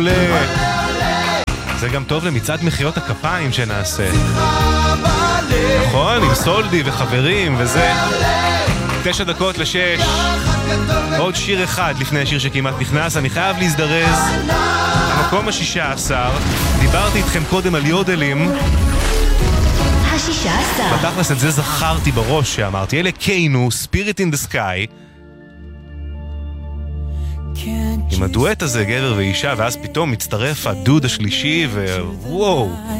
זה גם טוב למצעד מחיאות הכפיים שנעשה. נכון, עם סולדי וחברים וזה. 9:09. עוד שיר אחד לפני השיר שכמעט נכנס. אני חייב להזדרז. המקום ה-16. דיברתי איתכם קודם על יודלים. ה-16. בתכלס את זה זכרתי בראש שאמרתי. אלה קיינו, Spirit in the Sky. עם הדואט הזה, גבר ואישה, ואז פתאום מצטרף הדוד השלישי, ווואו.